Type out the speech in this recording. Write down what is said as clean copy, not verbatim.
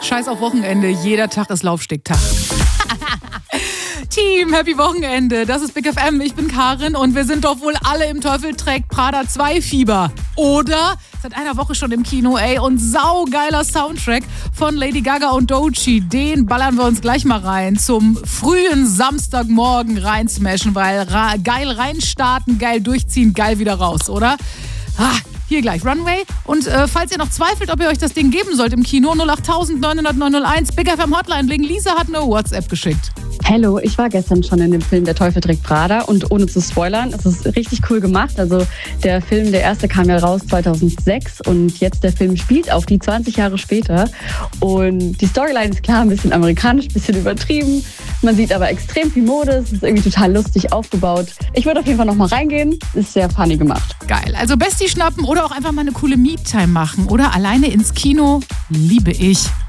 Scheiß auf Wochenende, jeder Tag ist Laufstegtag. Team, Happy Wochenende. Das ist Big FM, ich bin Karin und wir sind doch wohl alle im Teufel trägt Prada 2 Fieber. Oder? Seit einer Woche schon im Kino, ey. Und saugeiler Soundtrack von Lady Gaga und Doechii. Den ballern wir uns gleich mal rein. Zum frühen Samstagmorgen reinsmashen, weil geil reinstarten, geil durchziehen, geil wieder raus, oder? Hier gleich Runway. Und falls ihr noch zweifelt, ob ihr euch das Ding geben sollt im Kino, 08000 900 901, Big FM Hotline blinken. Lisa hat eine WhatsApp geschickt. Hello, ich war gestern schon in dem Film Der Teufel trägt Prada und ohne zu spoilern, es ist richtig cool gemacht. Also der Film, der erste kam ja raus 2006 und jetzt der Film spielt auch die 20 Jahre später. Und die Storyline ist klar, ein bisschen amerikanisch, ein bisschen übertrieben. Man sieht aber extrem viel Mode, es ist irgendwie total lustig aufgebaut. Ich würde auf jeden Fall nochmal reingehen, ist sehr funny gemacht. Geil, also Bestie schnappen oder auch einfach mal eine coole Me-Time machen oder alleine ins Kino, liebe ich.